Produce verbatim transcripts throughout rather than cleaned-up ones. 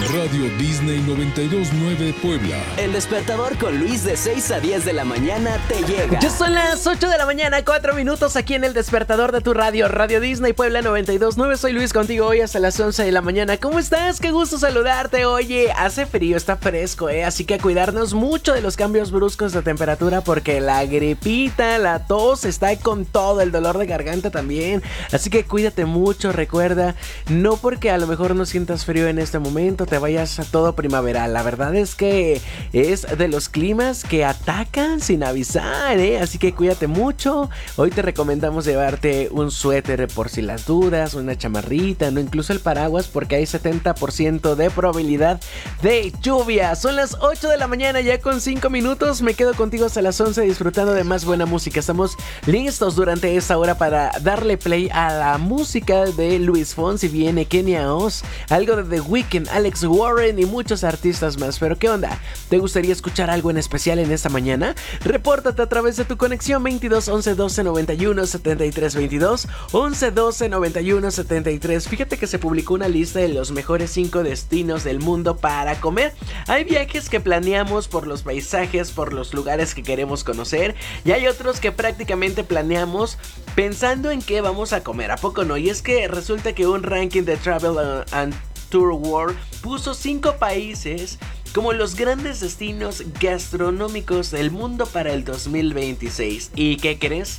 Radio Disney noventa y dos punto nueve Puebla. El despertador con Luis de seis a diez de la mañana te llega. Ya son las ocho de la mañana, cuatro minutos aquí en el despertador de tu radio, Radio Disney Puebla noventa y dos punto nueve. Soy Luis contigo hoy hasta las once de la mañana. ¿Cómo estás? Qué gusto saludarte. Oye, hace frío, está fresco, ¿eh? Así que a cuidarnos mucho de los cambios bruscos de temperatura porque la gripita, la tos está con todo, el dolor de garganta también. Así que cuídate mucho, recuerda, no porque a lo mejor no sientas frío en este momento te vayas a todo primaveral. La verdad es que es de los climas que atacan sin avisar, ¿eh? Así que cuídate mucho. Hoy te recomendamos llevarte un suéter por si las dudas, una chamarrita, no, incluso el paraguas porque hay setenta por ciento de probabilidad de lluvia. Son las ocho de la mañana ya con cinco minutos. Me quedo contigo hasta las once disfrutando de más buena música. Estamos listos durante esta hora para darle play a la música de Luis Fonsi. Viene Kenia Oz, algo de The Weeknd, Alex Warren y muchos artistas más. Pero ¿qué onda? ¿Te gustaría escuchar algo en especial en esta mañana? Repórtate a través de tu conexión veintidós once doce noventa y uno setenta y tres veintidós once doce noventa y uno setenta y tres. Fíjate que se publicó una lista de los mejores cinco destinos del mundo para comer. Hay viajes que planeamos por los paisajes, por los lugares que queremos conocer, y hay otros que prácticamente planeamos pensando en qué vamos a comer. ¿A poco no? Y es que resulta que un ranking de Travel and Tour World puso cinco países como los grandes destinos gastronómicos del mundo para el dos mil veintiséis. ¿Y qué crees?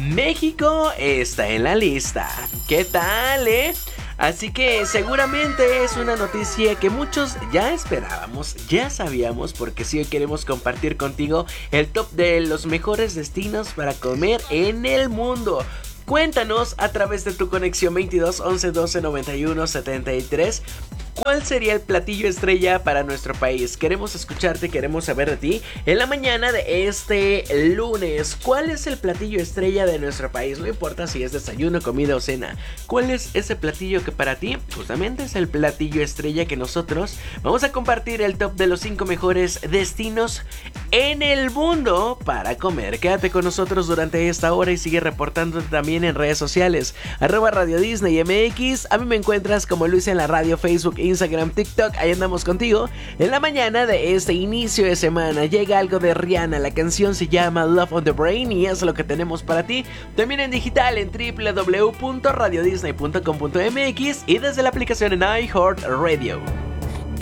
México está en la lista. ¿Qué tal, eh? Así que seguramente es una noticia que muchos ya esperábamos, ya sabíamos, porque sí, hoy queremos compartir contigo el top de los mejores destinos para comer en el mundo. Cuéntanos a través de tu conexión veintidós once doce noventa y uno setenta y tres. ¿Cuál sería el platillo estrella para nuestro país? Queremos escucharte, queremos saber de ti. En la mañana de este lunes, ¿cuál es el platillo estrella de nuestro país? No importa si es desayuno, comida o cena. ¿Cuál es ese platillo que para ti justamente es el platillo estrella que nosotros vamos a compartir el top de los cinco mejores destinos en el mundo para comer? Quédate con nosotros durante esta hora y sigue reportándote también en redes sociales. Arroba Radio Disney M X. A mí me encuentras como Luis en la radio, Facebook, Instagram, TikTok. Ahí andamos contigo. En la mañana de este inicio de semana llega algo de Rihanna. La canción se llama Love on the Brain y es lo que tenemos para ti. También en digital en doble u doble u doble u punto radio disney punto com punto m x y desde la aplicación en iHeartRadio.